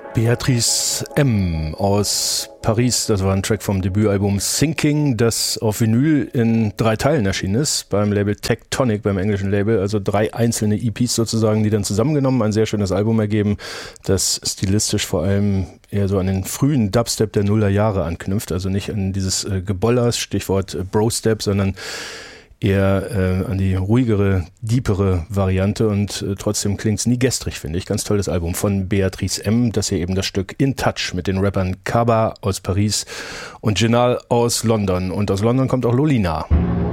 Beatrice M. aus Paris, das war ein Track vom Debütalbum Sinking, das auf Vinyl in 3 Teilen erschienen ist, beim Label Tectonic, beim englischen Label, also 3 einzelne EPs sozusagen, die dann zusammengenommen ein sehr schönes Album ergeben, das stilistisch vor allem eher so an den frühen Dubstep der Nullerjahre anknüpft, also nicht an dieses Gebollers, Stichwort Bro-Step, sondern eher an die ruhigere, deepere Variante und trotzdem klingt's nie gestrig, finde ich. Ganz tolles Album von Beatrice M. Das hier eben das Stück In Touch mit den Rappern Kaba aus Paris und Jinal aus London. Und aus London kommt auch Lolina.